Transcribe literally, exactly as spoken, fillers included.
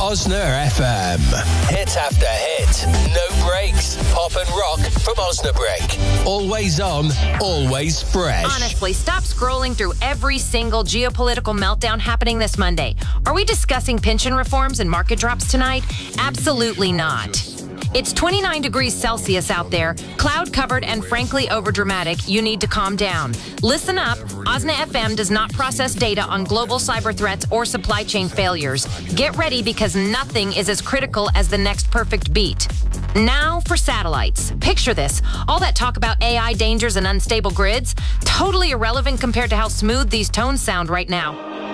Osna F M. Hit after hit. No breaks. Pop and rock from Osnabrück. Always on, always fresh. Honestly, stop scrolling through every single geopolitical meltdown happening this Monday. Are we discussing pension reforms and market drops tonight? Absolutely not. It's twenty-nine degrees Celsius out there, cloud-covered and frankly overdramatic. You need to calm down. Listen up. Osna F M does not process data on global cyber threats or supply chain failures. Get ready because nothing is as critical as the next perfect beat. Now for satellites. Picture this. All that talk about A I dangers and unstable grids, totally irrelevant compared to how smooth these tones sound right now.